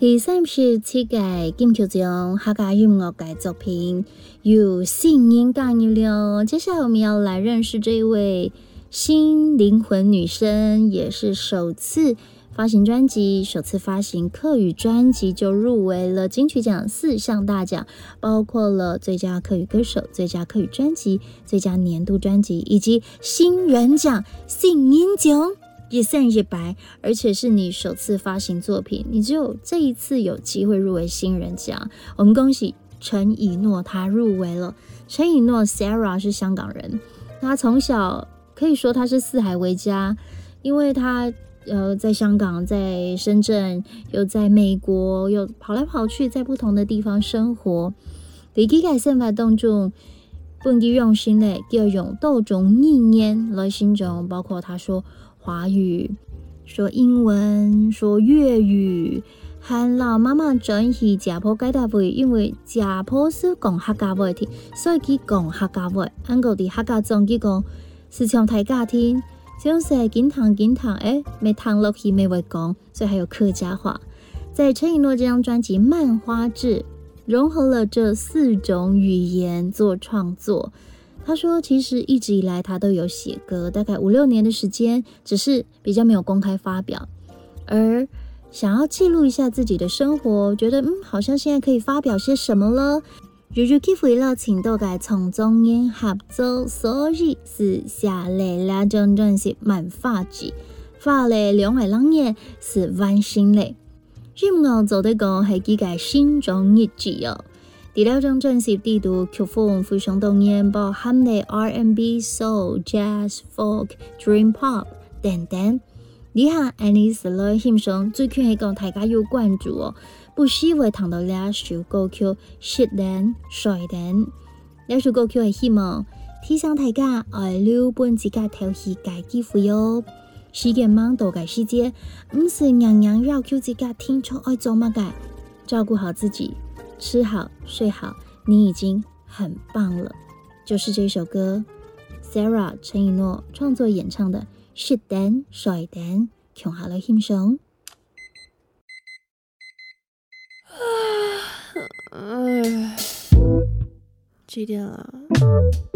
第37屆金曲奖客家音乐界作品有新人加入了。接下来我们要来认识这一位新灵魂女生，也是首次发行专辑、首次发行客语专辑就入围了金曲奖4项大奖，包括了最佳客语歌手、最佳客语专辑、最佳年度专辑以及新人奖新人奖。也算一白，而且是你首次发行作品，你只有这一次有机会入围新人奖。我们恭喜陈以诺，他入围了。陈以诺 Sarah 是香港人，他从小可以说他是四海为家，因为他在香港、在深圳，又在美国，又跑来跑去，在不同的地方生活。在这个生活当中，本地用心的要用多种语言来形容，包括他说华语、说英文、说粤语，和老妈妈转去家婆解答话，因为家婆是讲客家话的，所以佢讲客家话。俺个伫客家中佢讲是唱大家听，就是紧堂没堂落去没会讲，所以还有客家话。在陈以诺这张专辑《漫花志》融合了这4种语言做创作。他说其实一直以来他都有写歌，大概5-6年的时间，只是比较没有公开发表，而想要记录一下自己的生活，觉得好像现在可以发表些什么了，就去回了请到嘅从中间合作，所以是写了那张专辑《漫画集》，发了2个人也是完成了。音樂做得講係幾個新種日子哦。第2張專輯地圖曲風非常多元，包含了 R&B、Soul、Jazz、Folk、Dream Pop 等等。以下安尼是來欣賞，最近係講大家要關注哦。不時會聽到兩首歌曲《失戀衰戀》，兩首歌曲係希望提醒大家愛留本自家頭戲嘅機會哦。時間忙到嘅世界，唔是樣樣要求自家聽出愛做乜嘅，照顧好自己，吃好睡好，你已經很棒了。就是這首歌 Sarah 陳以諾創作演唱的《失戀衰戀》，共下來欣賞。 幾點了？